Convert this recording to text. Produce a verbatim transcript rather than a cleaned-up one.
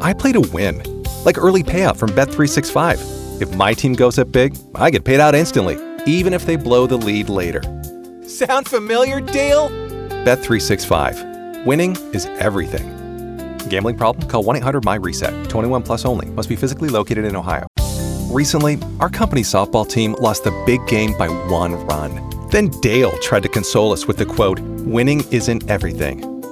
I play to win. Like early payout from Bet three sixty-five. If my team goes up big, I get paid out instantly, even if they blow the lead later. Sound familiar, Dale? Bet three sixty-five. Winning is everything. Gambling problem? Call one eight hundred M Y reset. twenty-one plus only. Must be physically located in Ohio. Recently, our company's softball team lost the big game by one run. Then Dale tried to console us with the quote, "Winning isn't everything."